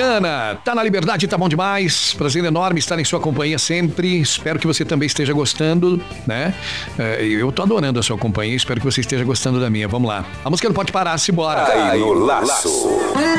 bacana. Tá na Liberdade, tá bom demais. Prazer enorme estar em sua companhia sempre. Espero que você também esteja gostando, né? Eu tô adorando a sua companhia. Espero que você esteja gostando da minha. Vamos lá. A música não pode parar, se bora. Cai no laço.